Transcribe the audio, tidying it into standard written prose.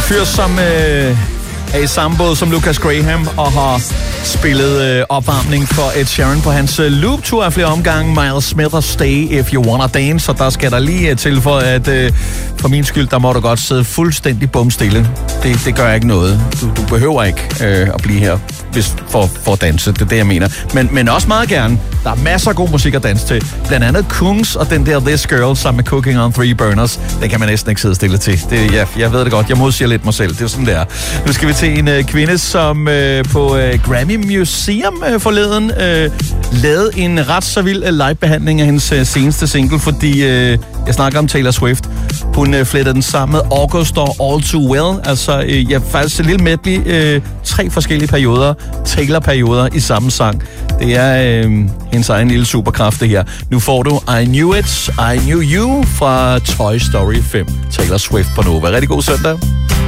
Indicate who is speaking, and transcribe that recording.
Speaker 1: fyr, som er i samme båd som Lucas Graham og har spillet opvarmning for Ed Sheeran på hans loop-tur af flere omgange. Miles Smith og Stay If You Wanna Dance, og der skal der lige tilføje, at for min skyld, der må du godt sidde fuldstændig bumstille. Det gør ikke noget. Du behøver ikke at blive her for at danse. Det er det, jeg mener. Men også meget gerne. Der er masser af god musik at danse til. Blandt andet Kungs og den der This Girl sammen med Cooking on Three Burners. Det kan man næsten ikke sidde stille til. Jeg ved det godt. Jeg modsiger lidt mig selv. Det er sådan, det er. Nu skal vi til en kvinde, som på Grammy Museum forleden lavede en ret så vild livebehandling af hendes seneste single, fordi jeg snakker om Taylor Swift. Hun flettede den sammen med August og All Too Well. Altså, faktisk en lille medley. 3 forskellige perioder. Taylor-perioder i samme sang. Det er hendes egen lille superkraft, det her. Nu får du I Knew It, I Knew You fra Toy Story 5. Taylor Swift på Nova. Rigtig god søndag.